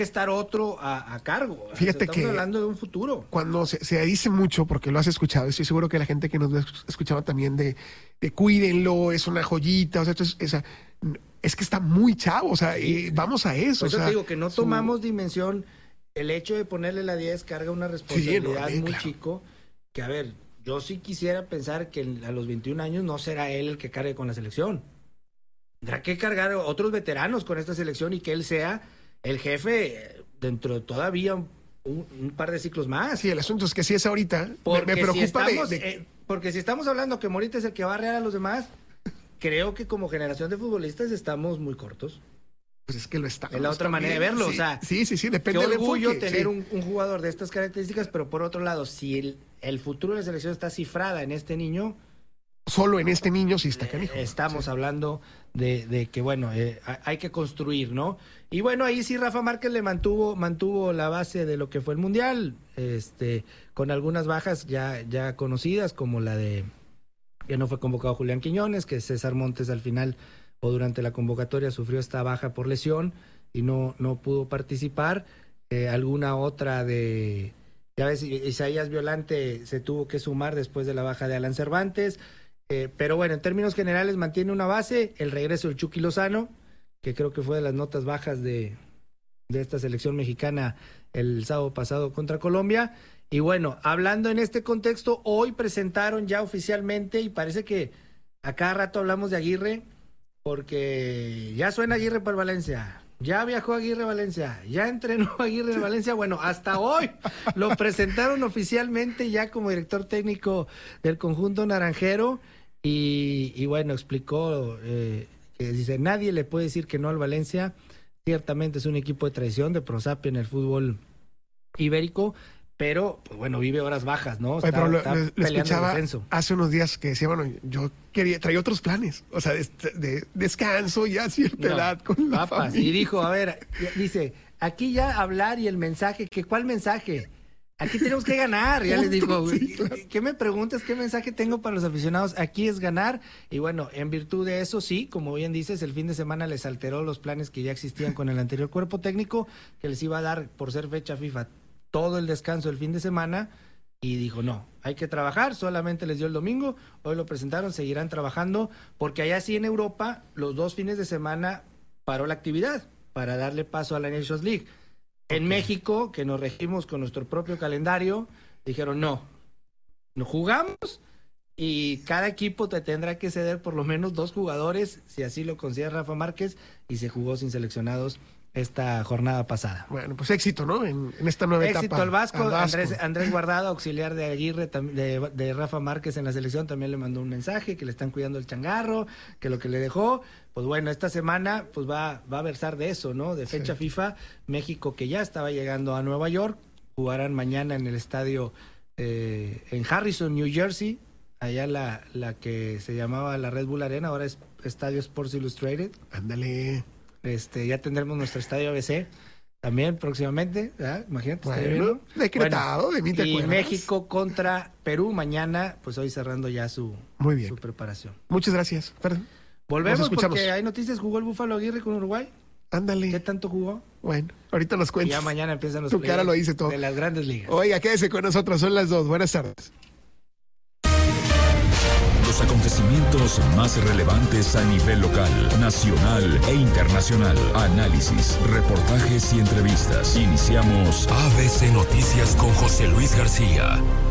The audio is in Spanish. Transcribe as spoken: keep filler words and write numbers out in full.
estar otro a, a cargo. Fíjate o sea, estamos que hablando de un futuro. Cuando se, se dice mucho, porque lo has escuchado, estoy seguro que la gente que nos ha escuchado también de, de cuídenlo, es una joyita, o sea, es, es, es que está muy chavo, o sea, y vamos a eso. Por eso o sea, te digo que no su... tomamos dimensión. El hecho de ponerle la diez carga una responsabilidad sí, no, eh, muy claro. chico, que a ver, yo sí quisiera pensar que a los veintiún años no será él el que cargue con la selección. Tendrá que cargar otros veteranos con esta selección y que él sea el jefe dentro de todavía un, un par de ciclos más. Sí, el asunto es que si es ahorita, porque me, me preocupa si estamos, de, de... Eh, porque si estamos hablando que Morita es el que va a arrear a los demás, creo que como generación de futbolistas estamos muy cortos. Pues es que lo está. Es la otra manera de verlo, sí, o sea, sí, sí, sí, depende qué del orgullo enfoque, tener sí. un, un jugador de estas características, pero por otro lado, si el, el futuro de la selección está cifrada en este niño, solo en este niño sí está canijo. eh, estamos sí. hablando de, de que, bueno, eh, hay que construir, ¿no? Y bueno, ahí sí Rafa Márquez le mantuvo mantuvo la base de lo que fue el Mundial, este con algunas bajas ya, ya conocidas, como la de que no fue convocado Julián Quiñones, que César Montes al final o durante la convocatoria sufrió esta baja por lesión y no, no pudo participar. Eh, alguna otra de, ya ves, Isaías Violante se tuvo que sumar después de la baja de Alan Cervantes, eh, pero bueno, en términos generales mantiene una base, el regreso del Chucky Lozano, que creo que fue de las notas bajas de, de esta selección mexicana el sábado pasado contra Colombia. Y bueno, hablando en este contexto, hoy presentaron ya oficialmente, y parece que a cada rato hablamos de Aguirre, porque ya suena Aguirre para Valencia, ya viajó Aguirre a Valencia, ya entrenó Aguirre en Valencia, bueno, hasta hoy lo presentaron oficialmente ya como director técnico del conjunto naranjero, y, y bueno, explicó eh, que dice, nadie le puede decir que no al Valencia, ciertamente es un equipo de tradición, de prosapia en el fútbol ibérico, pero, pues bueno, vive horas bajas, ¿no? Está, pero lo, está lo, lo escuchaba hace unos días que decía, bueno, yo quería, traía otros planes, o sea, de, de descanso ya a cierta no, edad con la papas, familia. Y dijo, a ver, dice, aquí ya hablar y el mensaje, que ¿cuál mensaje? Aquí tenemos que ganar, ya les dijo, sí, claro. ¿Qué me preguntas? ¿Qué mensaje tengo para los aficionados? Aquí es ganar, y bueno, en virtud de eso, sí, como bien dices, el fin de semana les alteró los planes que ya existían con el anterior cuerpo técnico, que les iba a dar, por ser fecha FIFA, todo el descanso del fin de semana, y dijo, no, hay que trabajar, solamente les dio el domingo, hoy lo presentaron, seguirán trabajando, porque allá sí en Europa, los dos fines de semana paró la actividad, para darle paso a la Nations League. En okay. México, que nos regimos con nuestro propio calendario, dijeron, no, no jugamos, y cada equipo te tendrá que ceder por lo menos dos jugadores, si así lo considera Rafa Márquez, y se jugó sin seleccionados esta jornada pasada. Bueno, pues éxito, ¿no? En, en esta nueva éxito etapa. Éxito al Vasco, al Vasco. Andrés, Andrés Guardado, auxiliar de Aguirre, de, de Rafa Márquez en la selección, también le mandó un mensaje que le están cuidando el changarro, que lo que le dejó, pues bueno, esta semana pues va, va a versar de eso, ¿no? De fecha sí. FIFA, México que ya estaba llegando a Nueva York, jugarán mañana en el estadio eh, en Harrison, New Jersey, allá la, la que se llamaba la Red Bull Arena, ahora es Estadio Sports Illustrated. Ándale. Este, ya tendremos nuestro estadio A B C también próximamente, ¿verdad? Imagínate. Bueno, decretado, bueno, de mí te y acuerdas. México contra Perú mañana, pues hoy cerrando ya su, Muy bien. su preparación. Muchas gracias. Perdón. Volvemos porque hay noticias, jugó el Búfalo Aguirre con Uruguay. Ándale. ¿Qué tanto jugó? Bueno, ahorita nos cuentas. Y ya mañana empiezan los Tu cara lo dice todo. De las grandes ligas. Oiga, quédese con nosotros, son las dos. Buenas tardes. Los acontecimientos más relevantes a nivel local, nacional e internacional. Análisis, reportajes y entrevistas. Iniciamos A B C Noticias con José Luis García.